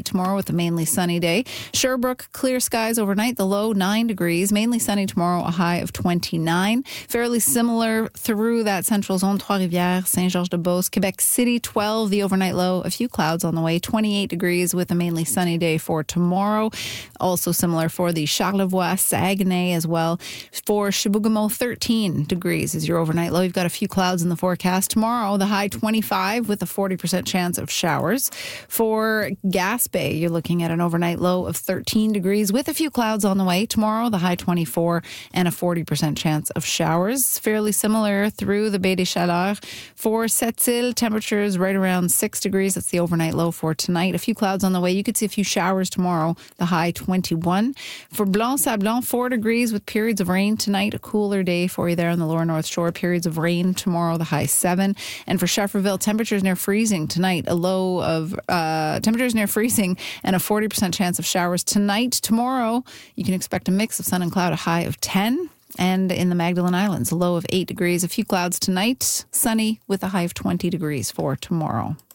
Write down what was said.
tomorrow with a mainly sunny day. Sherbrooke, clear skies overnight, the low 9 degrees. Mainly sunny tomorrow, a high of 29. Fairly similar through that central zone, Trois-Rivières, Saint-Georges-de-Beauce. Quebec City, 12, the overnight low. A few clouds on the way, 28 degrees with a mainly sunny day for tomorrow. Also similar for the Charlevoix, Saguenay as well. For Chibougamau, 13 degrees is your overnight low. You've got a few clouds in the forecast. Tomorrow, the high 25 with a 40% chance of showers. For Gaspé, you're looking at an overnight low of 13 degrees with a few clouds on the way. Tomorrow, the high 24 and a 40% chance of showers. Fairly similar through the Baie des Chaleurs. For Sept-Îles, temperatures right around 6 degrees. That's the overnight low for tonight. A few clouds on the way. You could see a few showers tomorrow. The high 21. For Blanc-Sablon, 4 degrees with periods of rain tonight. A cooler day for you there on the lower North Shore. Periods of rain tomorrow, the high 7. And for Schefferville, temperatures near freezing tonight. A low of temperatures near freezing and a 40% chance of showers tonight. Tomorrow, you can expect a mix of sun and cloud, a high of 10. And in the Magdalen Islands, a low of 8 degrees. A few clouds tonight, sunny with a high of 20 degrees for tomorrow.